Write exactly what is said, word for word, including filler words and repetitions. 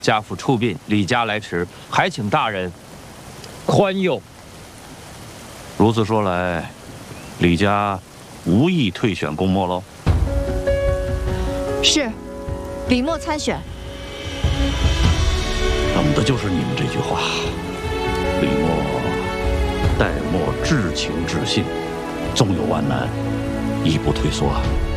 家父出殡，李家来迟，还请大人宽宥。 如此说来，李家无意退选公墨喽？ 是，李默参选。 等的就是你们这句话。李默待默至情至信，纵有万难，亦不退缩啊。